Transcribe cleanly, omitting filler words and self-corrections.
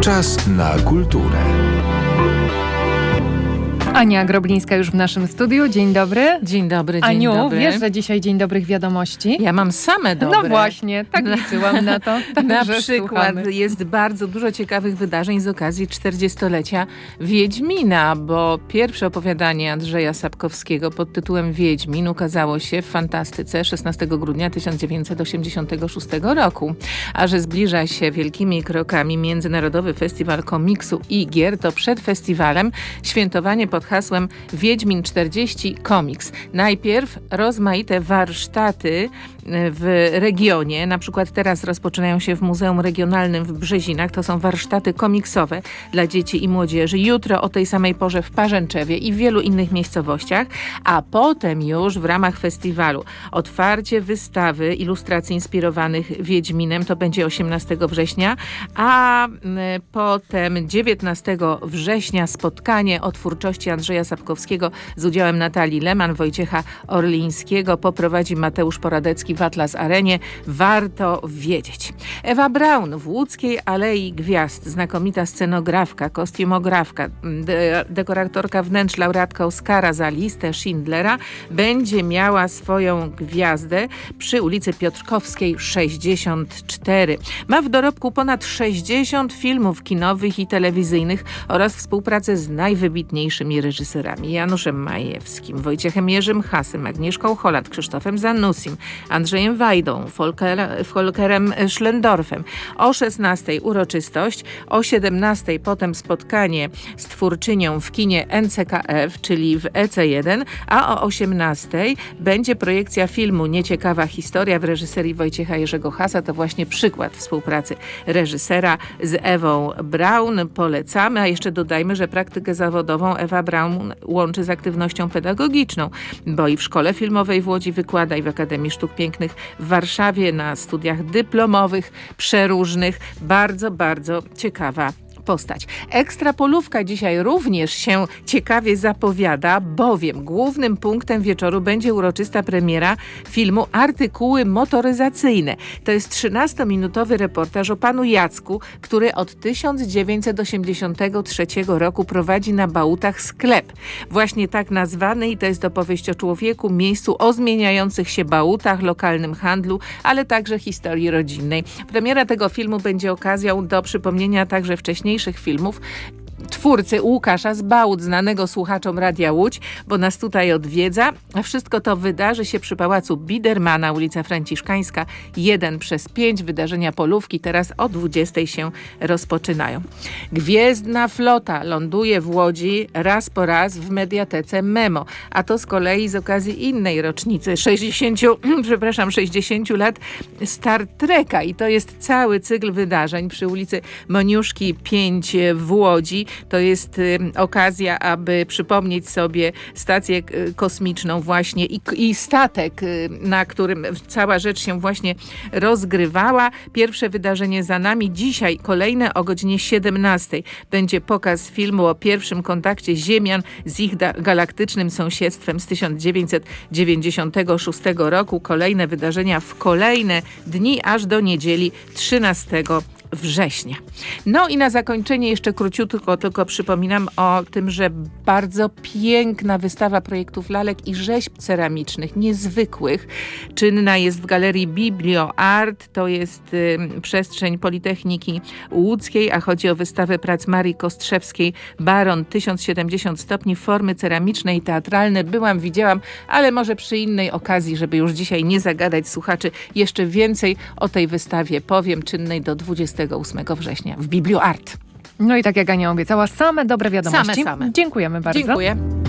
Czas na kulturę. Ania Groblińska już w naszym studiu. Dzień dobry. Dzień dobry, dzień Aniu, dobry. wiesz, że dzisiaj dzień dobrych wiadomości? Ja mam same dobre. No właśnie, tak liczyłam na to. Na przykład słuchamy. jest bardzo dużo ciekawych wydarzeń z okazji 40-lecia Wiedźmina, bo pierwsze opowiadanie Andrzeja Sapkowskiego pod tytułem Wiedźmin ukazało się w Fantastyce 16 grudnia 1986 roku. A że zbliża się wielkimi krokami Międzynarodowy Festiwal Komiksu i Gier, to przed festiwalem świętowanie pod hasłem Wiedźmin 40 Komiks. Najpierw rozmaite warsztaty w regionie. Na przykład teraz rozpoczynają się w Muzeum Regionalnym w Brzezinach. To są warsztaty komiksowe dla dzieci i młodzieży. Jutro o tej samej porze w Parzęczewie i w wielu innych miejscowościach. A potem już w ramach festiwalu otwarcie wystawy ilustracji inspirowanych Wiedźminem. To będzie 18 września. A potem 19 września spotkanie o twórczości Andrzeja Sapkowskiego z udziałem Natalii Lehmann, Wojciecha Orlińskiego. Poprowadzi Mateusz Poradecki w Atlas Arenie. Warto wiedzieć. Ewa Braun w Łódzkiej Alei Gwiazd, znakomita scenografka, kostiumografka, dekoratorka wnętrz, laureatka Oscara za listę Schindlera, będzie miała swoją gwiazdę przy ulicy Piotrkowskiej 64. Ma w dorobku ponad 60 filmów kinowych i telewizyjnych oraz współpracę z najwybitniejszymi reżyserami: Januszem Majewskim, Wojciechem Jerzym Hasem, Agnieszką Holland, Krzysztofem Zanussim, Andrzejem Wajdą, Volkerem Schlendorfem. O 16 uroczystość, o 17 potem spotkanie z twórczynią w kinie NCKF, czyli w EC1, a o 18 będzie projekcja filmu Nieciekawa historia w reżyserii Wojciecha Jerzego Hasa. To właśnie przykład współpracy reżysera z Ewą Braun. Polecamy, a jeszcze dodajmy, że praktykę zawodową Ewa Braun łączy z aktywnością pedagogiczną, bo i w Szkole Filmowej w Łodzi wykłada i w Akademii Sztuk Pięknych w Warszawie na studiach dyplomowych przeróżnych. Bardzo, bardzo ciekawa postać. Ekstrapolówka dzisiaj również się ciekawie zapowiada, bowiem głównym punktem wieczoru będzie uroczysta premiera filmu Artykuły motoryzacyjne. To jest 13-minutowy reportaż o panu Jacku, który od 1983 roku prowadzi na Bałutach sklep. Właśnie tak nazwany, i to jest opowieść o człowieku, miejscu o zmieniających się bałutach, lokalnym handlu, ale także historii rodzinnej. Premiera tego filmu będzie okazją do przypomnienia także wcześniejszych filmów twórcy Łukasza z Bałut, znanego słuchaczom Radia Łódź, bo nas tutaj odwiedza. A wszystko to wydarzy się przy Pałacu Bidermana, ulica Franciszkańska 1/5. Wydarzenia Polówki teraz o 20 się rozpoczynają. Gwiezdna Flota ląduje w Łodzi raz po raz w mediatece Memo, a to z kolei z okazji innej rocznicy 60 lat Star Treka, i to jest cały cykl wydarzeń przy ulicy Moniuszki 5 w Łodzi. To jest okazja, aby przypomnieć sobie stację kosmiczną właśnie i statek, na którym cała rzecz się właśnie rozgrywała. Pierwsze wydarzenie za nami. Dzisiaj kolejne o godzinie 17 będzie pokaz filmu o pierwszym kontakcie Ziemian z ich galaktycznym sąsiedztwem z 1996 roku. Kolejne wydarzenia w kolejne dni, aż do niedzieli 13 września. No i na zakończenie jeszcze króciutko tylko przypominam o tym, że bardzo piękna wystawa projektów lalek i rzeźb ceramicznych, niezwykłych, czynna jest w Galerii BiblioArt. To jest przestrzeń Politechniki Łódzkiej, a chodzi o wystawę prac Marii Kostrzewskiej, Baron, 1070 stopni, formy ceramiczne i teatralne. Byłam, widziałam, ale może przy innej okazji, żeby już dzisiaj nie zagadać słuchaczy, jeszcze więcej o tej wystawie powiem, czynnej do 28 września w BiblioArt. No i tak jak Ania obiecała, same dobre wiadomości. Same. Dziękujemy bardzo. Dziękuję.